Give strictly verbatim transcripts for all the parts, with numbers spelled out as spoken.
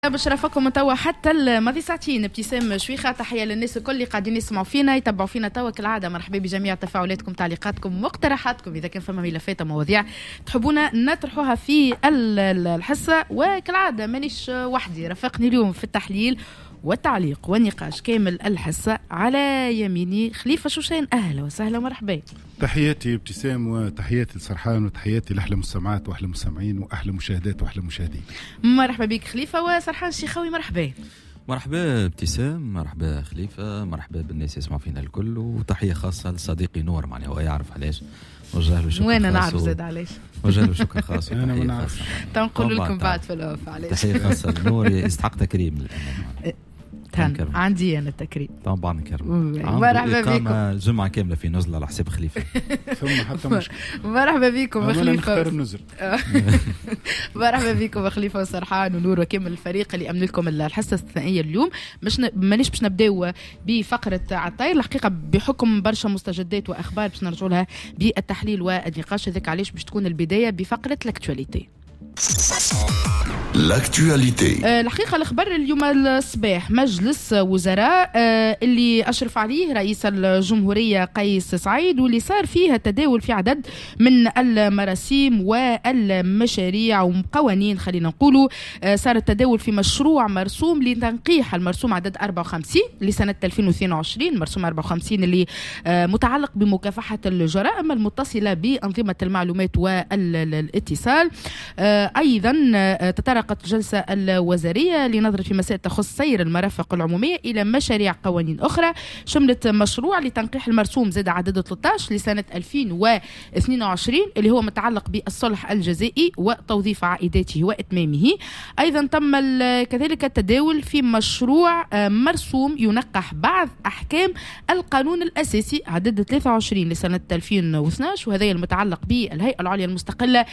بشرفكم توا حتى الماضي ساعتين. ابتسام شويخه، تحيه للناس الكل اللي قاعدين يسمعوا فينا يتبعوا فينا توا كالعاده. مرحبا بجميع تفاعلاتكم، تعليقاتكم، مقترحاتكم، اذا كان فما ملفات مواضيع تحبونا نطرحوها في الحصه. وكالعاده مانيش وحدي، رافقني اليوم في التحليل والتعليق والنقاش كامل الحصه على يميني خليفه شوشان. اهلا وسهلا ومرحبا. تحياتي ابتسام وتحياتي لسرحان وتحياتي لاحلى مستمعات واحلى مستمعين واحلى مشاهدات واحلى مشاهدين. مرحبا بك خليفه. وسرحان شيخاوي مرحبا. مرحبا ابتسام، مرحبا خليفه، مرحبا بالناس يسمعوا فينا الكل، وتحيه خاصه لصديقي نور، معناها هو يعرف علاش وجه له شكر. وانا نعرف زاد علاش وجه له شكر خاص. انا ما نعرف، تنقول لكم بعد في الاوف علاش. تحيه خاصه لنور، يستحق تكريم للامانه. عندي انا التكريم طبعا كرم. مرحبا بكم. جمعه كامله في نزله على حساب خليفه. ثم حتى مشكله. مرحبا بكم خليفه. نختار النزل. مرحبا بكم خليفه وسرحان ونور وكامل الفريق اللي امن لكم الحصه الثنائيه اليوم. مش ن... مانيش باش نبداو بفقره عطاير الحقيقه، بحكم برشا مستجدات واخبار باش نرجعوا لها بالتحليل والنقاش. هذاك علاش باش تكون البدايه بفقره لاكتواليتي. لاكتواليتي. أه الحقيقه الخبر اليوم الصباح، مجلس وزراء أه اللي اشرف عليه رئيس الجمهوريه قيس سعيد، واللي صار فيه التداول في عدد من المراسيم والمشاريع وقوانين. خلينا نقولوا أه صار التداول في مشروع مرسوم لتنقيح المرسوم عدد أربعة وخمسين لسنه ألفين واثنين وعشرين، مرسوم أربعة وخمسين اللي أه متعلق بمكافحه الجرائم المتصله بانظمه المعلومات والاتصال. أه ايضا أه تطرق الجلسة الوزارية لنظر في مسائل تخص سير المرافق العمومية إلى مشاريع قوانين أخرى، شملت مشروع لتنقيح المرسوم زاد عدد ثلاثة عشر لسنة ألفين واثنين وعشرين اللي هو متعلق بالصلح الجزائي وتوظيف عائداته وإتمامه. أيضا تم كذلك التداول في مشروع مرسوم ينقح بعض أحكام القانون الأساسي عدد ثلاثة وعشرين لسنة ألفين واثني عشر، وهذا المتعلق بالهيئة العليا المستقلة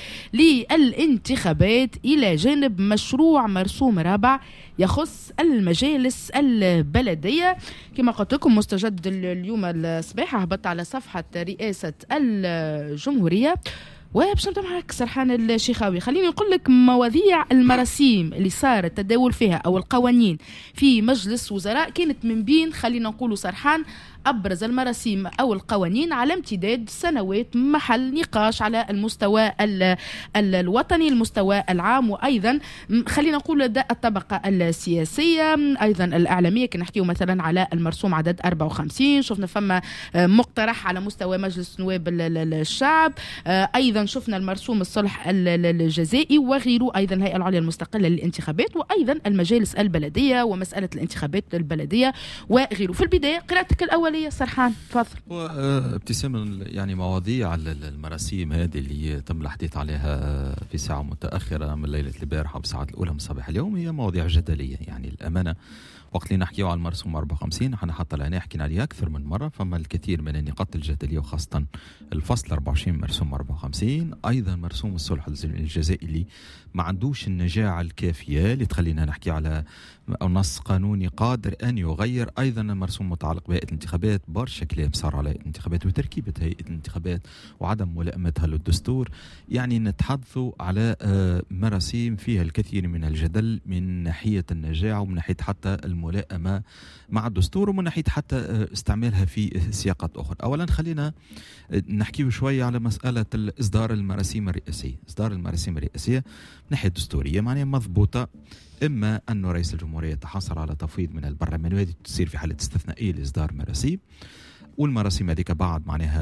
للانتخابات، إلى جانب مشروع مرسوم رابع يخص المجالس البلدية. كما قلت لكم مستجد اليوم الصباح، هبط على صفحة رئاسة الجمهورية. وباش نبدا معك سرحان الشيخاوي، خليني نقول لك مواضيع المراسيم اللي صار التداول فيها او القوانين في مجلس وزراء كانت من بين، خلينا نقولوا سرحان، أبرز المراسيم أو القوانين على امتداد سنوات، محل نقاش على المستوى ال ال الوطني، المستوى العام، وأيضا خلينا نقول الطبقة السياسية، أيضا الإعلامية. كنا نحكيو مثلا على المرسوم عدد أربعة وخمسين، شفنا فما مقترح على مستوى مجلس نواب الشعب، أيضا شفنا المرسوم الصلح الجزائي وغيره، أيضا الهيئة العليا المستقلة للانتخابات، وأيضا المجالس البلدية ومسألة الانتخابات البلدية وغيره. في البداية قراءتك الأولية سرحان، تفضل. ابتسام، يعني مواضيع المراسيم هذه اللي تم الحديث عليها في ساعة متأخرة من ليلة البارحة وبساعات الأولى من صباح اليوم هي مواضيع جدلية. يعني الأمانة وقت اللي نحكيو على المرسوم أربعة وخمسين احنا حتى الآن حكينا عليه أكثر من مرة، فما الكثير من النقاط الجدلية، وخاصة الفصل أربعة وعشرين مرسوم أربعة وخمسين، أيضا مرسوم الصلح الجزائي اللي ما عندوش النجاعة الكافية اللي تخلينا نحكي على نص قانوني قادر أن يغير. أيضا مرسوم متعلق بهيئة الانتخابات، برشا كلام صار على هيئة الانتخابات وتركيبة هيئة الانتخابات وعدم ملائمتها للدستور. يعني نتحدثوا على مراسيم فيها الكثير من الجدل من ناحية النجاعة ومن ناحية حتى الملائمة مع الدستور ومن ناحية حتى استعمالها في سياقات أخرى. أولا خلينا نحكي شوية على مسألة إصدار المراسيم الرئاسية. إصدار المراسيم الرئاسية من ناحية دستورية معناها مضبوطة، إما أن رئيس الجمهورية تحصل على تفويض من البرلمان، وهذه تصير في حالة استثنائية لإصدار مراسيم، والمراسيم هذيك بعد معناها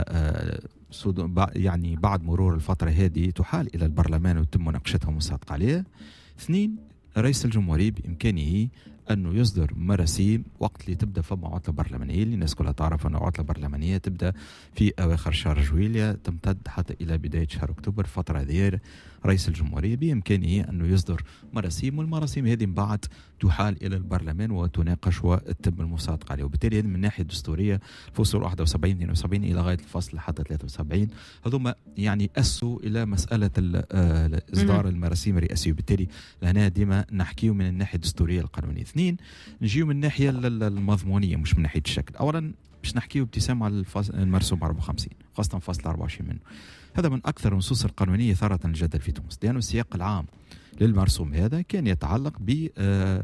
يعني بعد مرور الفترة هذه تحال إلى البرلمان ويتم مناقشتها ومصادقة عليها. اثنين، رئيس الجمهورية بإمكانه أنه يصدر مراسيم وقت اللي تبدأ فما عطلة برلمانية، اللي الناس كلها تعرف أن عطلة برلمانية تبدأ في أواخر شهر جويلية تمتد حتى إلى بداية شهر أكتوبر. فترة هذه رئيس الجمهورية بإمكانه أنه يصدر مراسيم، والمراسيم هذه من بعد تحال إلى البرلمان وتناقش وتتم المصادقة عليه. وبالتالي من الناحية الدستورية الفصول واحد وسبعين اثنين وسبعين إلى غاية الفصل حتى ثلاثة وسبعين هذوما يعني أسوا إلى مسألة إصدار المراسيم الرئاسية، وبالتالي لهنا ديما نحكيه من الناحية الدستورية القانونية. اثنين، نجيو من الناحية المضمونية مش من ناحية الشكل. أولا باش نحكيه ابتسام على المرسوم أربعة وخمسين خاصة فصل أربعة وعشرين منه. هذا من أكثر النصوص القانونية ثارة الجدل في تونس، لأنه السياق العام للمرسوم هذا كان يتعلق ب